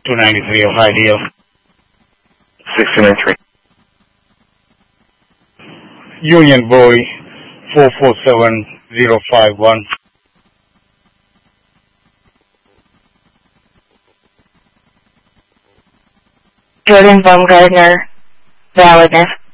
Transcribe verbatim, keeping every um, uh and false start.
two ninety-three Ohio Deal. six two nine three. Union Boy, four four seven zero five one. Jordan Baumgartner, valid.